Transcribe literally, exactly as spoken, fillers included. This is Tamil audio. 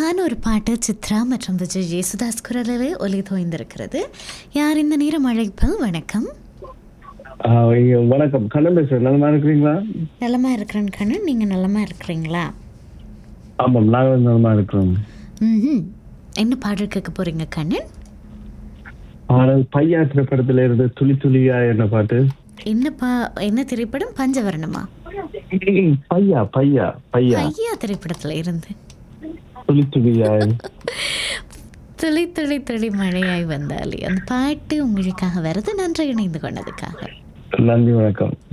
அழகான ஒரு பாட்டு சித்ரா மற்றும் விஜய் ஜேசுதாஸ் குரலிலே ஒலி தோய்ந்திருக்கிறது. யார் இந்த நேரம் அழைப்பில்? வணக்கம். வணக்கம், கண்ணன் பேசுறேன். நலமா இருக்கிறீங்களா? நலமா இருக்கிறேன் கண்ணன், நீங்க நலமா இருக்கிறீங்களா? ஆமாம், நாங்களும் நலமா இருக்கிறோம். ம், என்ன பாடல் கேட்க போறீங்க கண்ணன்? ஆனால் பையா திரைப்படத்துல இருந்து துளி துளியா என்ன பாட்டு? என்ன பா என்ன திரைப்படம்? பஞ்சவர்ணமா? பையா பையா பையா பையா திரைப்படத்துல இருந்து துளி துளியா துளி துளி துளி மழையாய் வந்தாலே அந்த பாட்டு உங்களுக்காக வருது. நன்றி இணைந்து கொண்டதுக்காக. நன்றி, வணக்கம்.